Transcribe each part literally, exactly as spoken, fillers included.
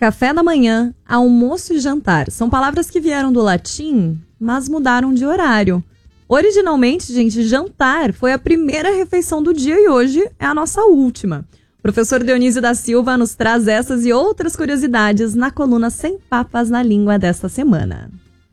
Café da manhã, almoço e jantar são palavras que vieram do latim, mas mudaram de horário. Originalmente, gente, jantar foi a primeira refeição do dia e hoje é a nossa última. O professor Dionísio da Silva nos traz essas e outras curiosidades na coluna Sem Papas na Língua desta semana.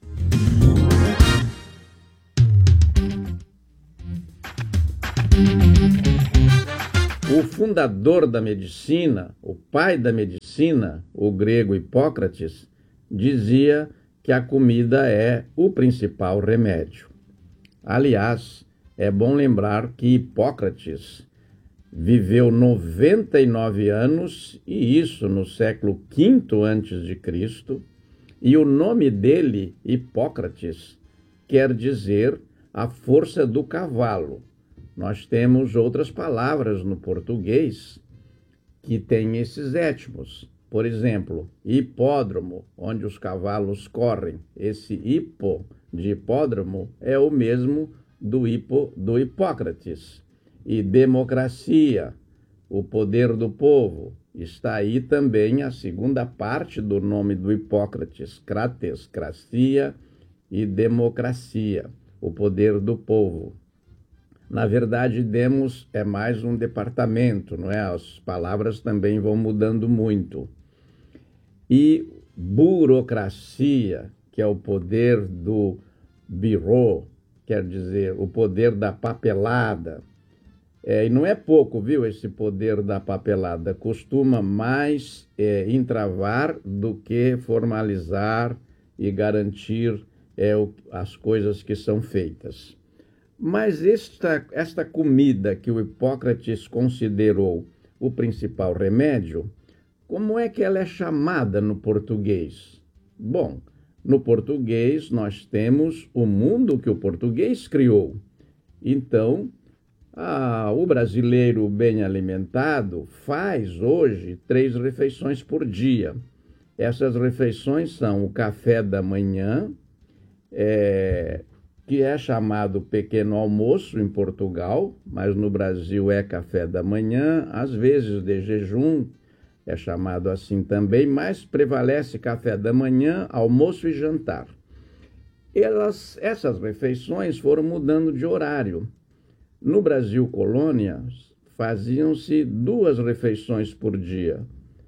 O fundador da medicina, o pai da medicina, o grego Hipócrates, dizia que a comida é o principal remédio. Aliás, é bom lembrar que Hipócrates viveu noventa e nove anos, e isso no século quinto antes de Cristo, e o nome dele, Hipócrates, quer dizer a força do cavalo. Nós temos outras palavras no português que têm esses étimos. Por exemplo, hipódromo, onde os cavalos correm. Esse hipo de hipódromo é o mesmo do hipo do Hipócrates. E democracia, o poder do povo. Está aí também a segunda parte do nome do Hipócrates, krates, cracia e democracia, o poder do povo. Na verdade, demos é mais um departamento, não é? As palavras também vão mudando muito. E burocracia, que é o poder do bureau, quer dizer, o poder da papelada. É, e não é pouco, viu, esse poder da papelada. Costuma mais é, entravar do que formalizar e garantir é, o, as coisas que são feitas. Mas esta, esta comida que o Hipócrates considerou o principal remédio, como é que ela é chamada no português? Bom, no português nós temos o mundo que o português criou. Então, ah, o brasileiro bem alimentado faz hoje três refeições por dia. Essas refeições são o café da manhã, é... que é chamado pequeno almoço em Portugal, mas no Brasil é café da manhã, às vezes de jejum, é chamado assim também, mas prevalece café da manhã, almoço e jantar. Elas, essas refeições foram mudando de horário. No Brasil colônia, faziam-se duas refeições por dia,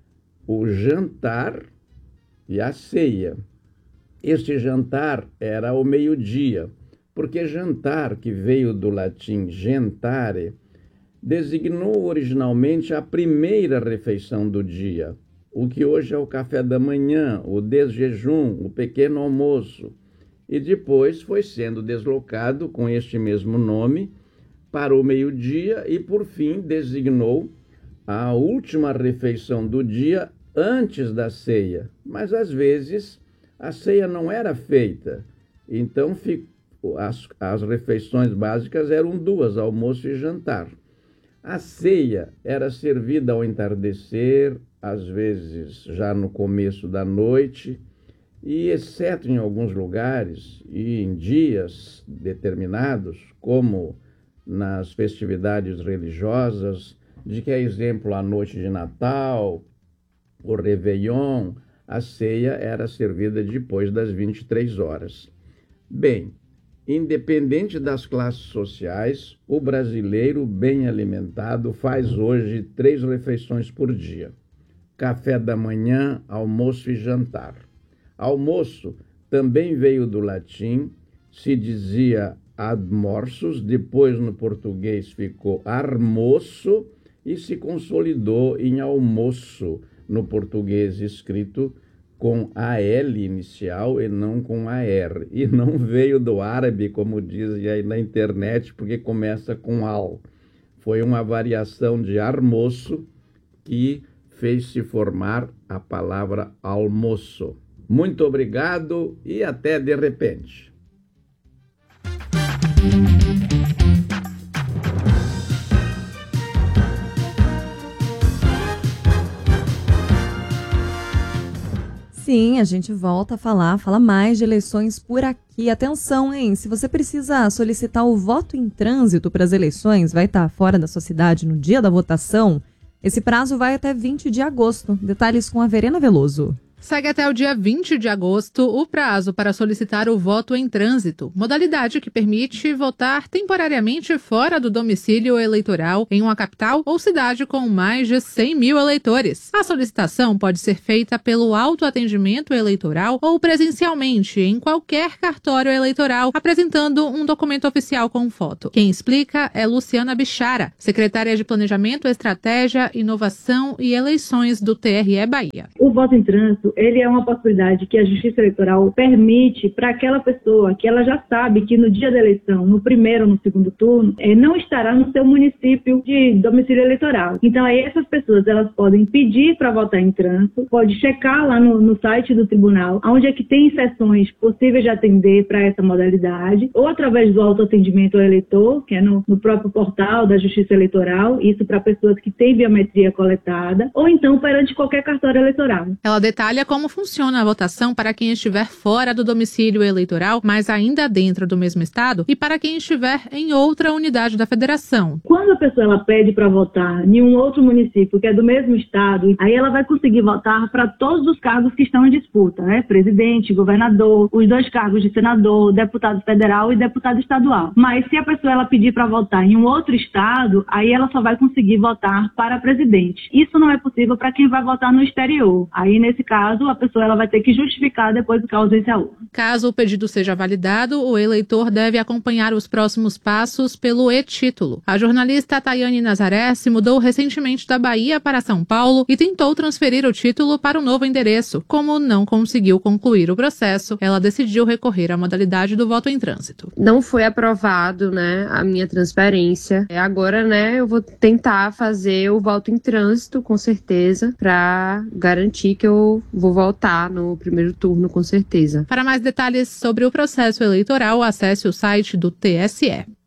o jantar e a ceia. Este jantar era ao meio-dia, porque jantar, que veio do latim gentare, designou originalmente a primeira refeição do dia, o que hoje é o café da manhã, o desjejum, o pequeno almoço, e depois foi sendo deslocado com este mesmo nome para o meio-dia e, por fim, designou a última refeição do dia antes da ceia. Mas, às vezes, a ceia não era feita, então ficou As, as refeições básicas eram duas, almoço e jantar. A ceia era servida ao entardecer, às vezes já no começo da noite, e exceto em alguns lugares e em dias determinados, como nas festividades religiosas, de que é exemplo a noite de Natal, o Réveillon, a ceia era servida depois das vinte e três horas. Bem, independente das classes sociais, o brasileiro bem alimentado faz hoje três refeições por dia. Café da manhã, almoço e jantar. Almoço também veio do latim, se dizia admorsus, depois no português ficou armoço e se consolidou em almoço no português escrito com a L inicial e não com a R. E não veio do árabe, como dizem aí na internet, porque começa com al. Foi uma variação de armoço que fez se formar a palavra almoço. Muito obrigado e até de repente. Sim, a gente volta a falar, fala mais de eleições por aqui. Atenção, hein? Se você precisa solicitar o voto em trânsito para as eleições, vai estar fora da sua cidade no dia da votação, Esse prazo vai até vinte de agosto. Detalhes com a Verena Veloso. Segue até o dia vinte de agosto o prazo para solicitar o voto em trânsito, modalidade que permite votar temporariamente fora do domicílio eleitoral em uma capital ou cidade com mais de cem mil eleitores. A solicitação pode ser feita pelo autoatendimento eleitoral ou presencialmente em qualquer cartório eleitoral, apresentando um documento oficial com foto. Quem explica é Luciana Bichara, secretária de Planejamento, Estratégia, Inovação e Eleições do T R E Bahia. O voto em trânsito, ele é uma possibilidade que a Justiça Eleitoral permite para aquela pessoa que ela já sabe que no dia da eleição, no primeiro ou no segundo turno, é, não estará no seu município de domicílio eleitoral. Então, aí essas pessoas, elas podem pedir para votar em trânsito, pode checar lá no, no site do tribunal, onde é que tem sessões possíveis de atender para essa modalidade, ou através do autoatendimento ao eleitor, que é no, no próprio portal da Justiça Eleitoral, isso para pessoas que têm biometria coletada, ou então perante qualquer cartório eleitoral. Ela detalha como funciona a votação para quem estiver fora do domicílio eleitoral, mas ainda dentro do mesmo estado, e para quem estiver em outra unidade da federação. Quando a pessoa ela pede para votar em um outro município que é do mesmo estado, aí ela vai conseguir votar para todos os cargos que estão em disputa, né? Presidente, governador, os dois cargos de senador, deputado federal e deputado estadual. Mas se a pessoa ela pedir para votar em um outro estado, aí ela só vai conseguir votar para presidente. Isso não é possível para quem vai votar no exterior. Aí, nesse caso, a pessoa ela vai ter que justificar depois da ausência à urna. Caso o pedido seja validado, o eleitor deve acompanhar os próximos passos pelo e-título. A jornalista Tayane Nazaré se mudou recentemente da Bahia para São Paulo e tentou transferir o título para o novo endereço. Como não conseguiu concluir o processo, ela decidiu recorrer à modalidade do voto em trânsito. Não foi aprovado, né, a minha transferência. Agora, né, eu vou tentar fazer o voto em trânsito, com certeza, para garantir que eu vou votar no primeiro turno, com certeza. Para mais detalhes sobre o processo eleitoral, acesse o site do T S E.